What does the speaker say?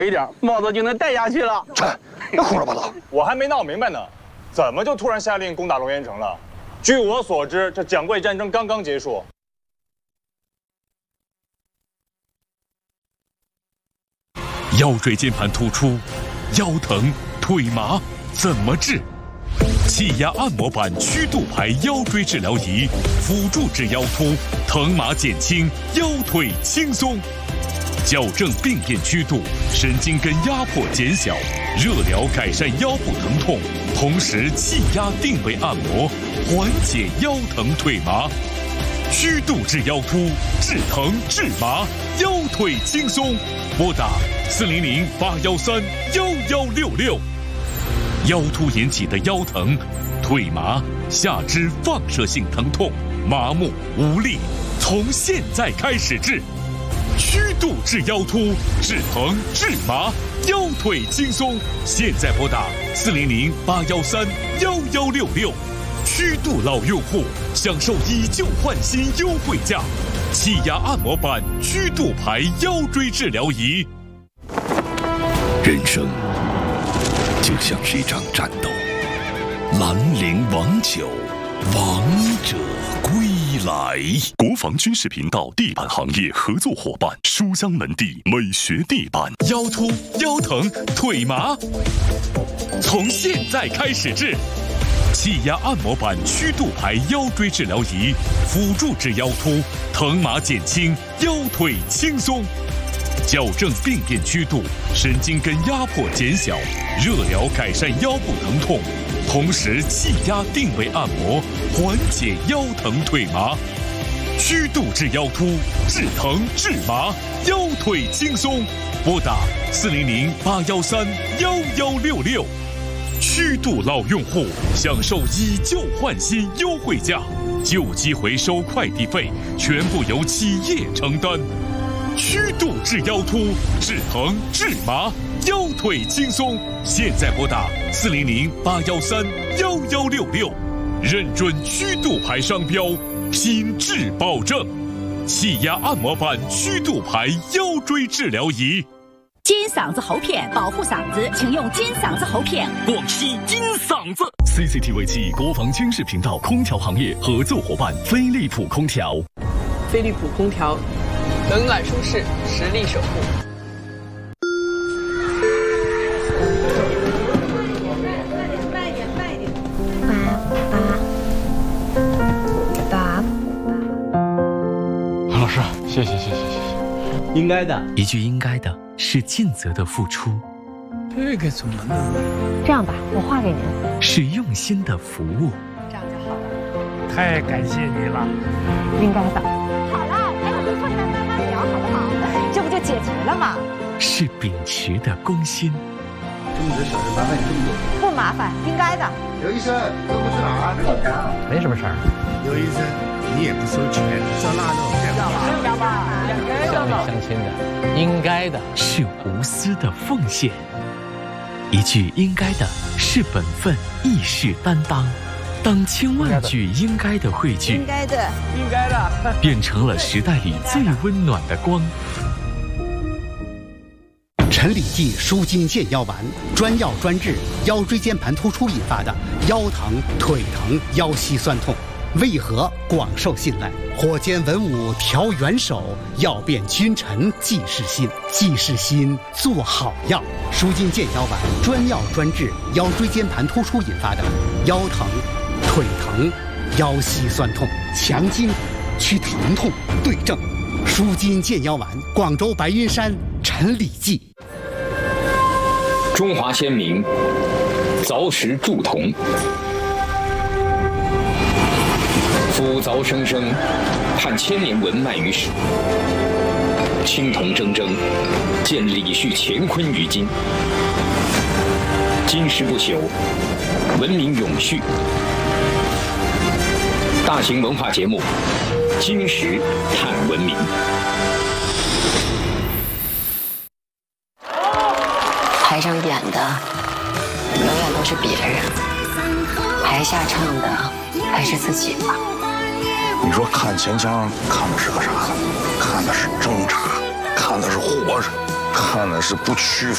一点，帽子就能戴下去了。 别胡说八道！ 我还没闹明白呢，怎么就突然下令攻打龙岩城了？据我所知，这蒋桂战争刚刚结束。 腰椎间盘突出，腰疼腿麻怎么治？气压按摩板曲度排腰椎治疗仪，辅助治腰突，疼麻减轻，腰腿轻松。矫正病变曲度，神经根压迫减小，热疗改善腰部疼痛，同时气压定位按摩，缓解腰疼腿麻。曲度治腰突，治疼治麻，腰腿轻松。拨打400-813-1166。腰突引起的腰疼、腿麻、下肢放射性疼痛、麻木无力，从现在开始治。曲度治腰突，治疼治麻，腰腿轻松。现在拨打400-813-1166。曲度老用户享受以旧换新优惠价，气压按摩板曲度排腰椎治疗仪。 人生就像是一场战斗，兰陵王酒，王者归来。国防军事频道地板行业合作伙伴，书香门第美学地板。 腰突、腰疼、腿麻，从现在开始治。气压按摩板曲度排腰椎治疗仪，辅助治腰突，疼麻减轻，腰腿轻松。矫正病变曲度，神经根压迫减小，热疗改善腰部疼痛，同时气压定位按摩，缓解腰疼腿麻。曲度治腰突，治疼治麻，腰腿轻松。拨打400-813-1166。曲度老用户享受以旧换新优惠价，旧机回收快递费全部由企业承担。曲度治腰突，治疼治麻，腰腿轻松。现在拨打400-813-1166，认准曲度牌商标，品质保证。气压按摩板曲度牌腰椎治疗仪。 金嗓子喉片保护嗓子，请用金嗓子喉片。 广西金嗓子 CCTV 7国防军事频道空调行业合作伙伴飞利浦空调。 飞利浦空调，冷暖舒适，实力守护。 爸。 老师，谢谢。 应该的， 一句应该的是尽责的付出。 这个怎么弄？ 这样吧，我画给您。 是用心的服务。 这样就好了。 太感谢你了。 应该的。好了，还有跟困难慢慢聊，好不好？这不就解决了吗？ 是秉持的公心。 这么点小事麻烦你这么多？ 不麻烦，应该的。 刘医生，这不是哪儿？ 没什么事儿。 刘医生，你也不收钱，这腊肉 2吧，乡里乡亲的，应该的。 是无私的奉献。一句应该的是本分，义士担当。当千万句应该的汇聚， 应该的， 变成了时代里最温暖的光。 陈李济舒筋健腰丸，专药专治腰椎间盘突出引发的腰疼、腿疼、腰膝酸痛，为何广受信赖？火尖文武调元首，药变君臣济世心。济世心做好药，舒筋健腰丸专药专治腰椎间盘突出引发的腰疼、腿疼、腰膝酸痛，强筋骨，祛疼痛，对症。舒筋健腰丸，广州白云山陈李济。 中华先民凿石铸铜，夫凿生生，盼千年文脉于史。青铜铮铮，见李旭乾坤于今。金石不朽，文明永续。大型文化节目《金石探文明》。 台上演的永远都是别人，台下唱的还是自己吧。 你说看钱江看的是个啥？看的是挣扎，看的是活着，看的是不屈服。